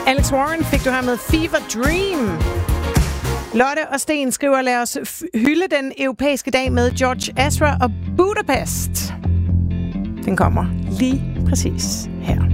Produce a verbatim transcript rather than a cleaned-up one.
Alex Warren fik du her med Fever Dream. Lotte og Sten skriver, lad os f- hylde den europæiske dag med George Ezra og Budapest. Den kommer lige præcis her.